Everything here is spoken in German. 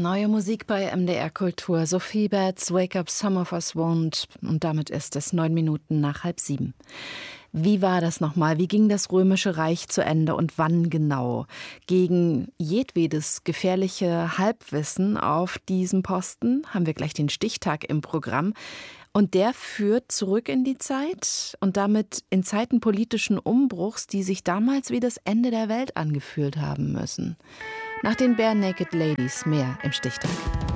Neue Musik bei MDR Kultur. Sophie Betts, Wake Up Some of Us Won't. Und damit ist es 9 Minuten nach 6:30. Wie war das nochmal? Wie ging das Römische Reich zu Ende und wann genau? Gegen jedwedes gefährliche Halbwissen auf diesem Posten haben wir gleich den Stichtag im Programm. Und der führt zurück in die Zeit und damit in Zeiten politischen Umbruchs, die sich damals wie das Ende der Welt angefühlt haben müssen. Nach den Bare Naked Ladies mehr im Stichtag.